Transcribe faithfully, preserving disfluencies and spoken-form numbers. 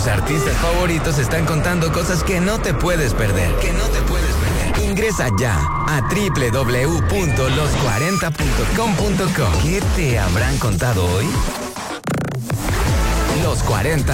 Tus artistas favoritos están contando cosas que no te puedes perder. Que no te puedes perder. Ingresa ya a doble u doble u doble u punto los cuarenta punto com punto co. ¿Qué te habrán contado hoy? Los cuarenta